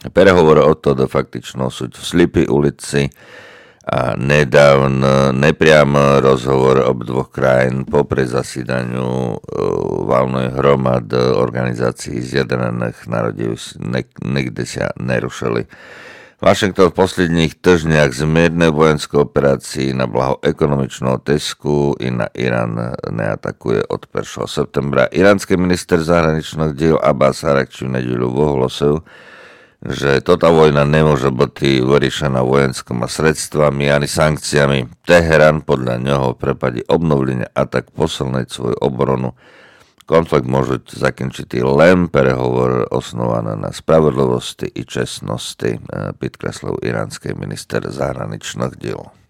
Переговори odtąd faktično sú v slepej ulici a nedávno nepriam rozhovor obdvoch krajín po zasídaniu valnej hromad organizácií Zjednotených národov nikdy sa nerušili. Washington v posledních týždňach zmierne vojenské operácii na blaho ekonomičného tisku i na Irán neatakuje od 1. septembra. Iránsky minister zahraničných diel Abbas Araghči v nedeľu ohlásil, že tota vojna nemôže byť vyriešená vojenskými sredstvami ani sankciami. Teherán podľa neho v prípade obnovenia atak posilniť svoju obranu. Konflikt môže zakončiť len prehovor osnovaný na spravodlivosti i čestnosti, podkreslil iránsky minister zahraničných diel.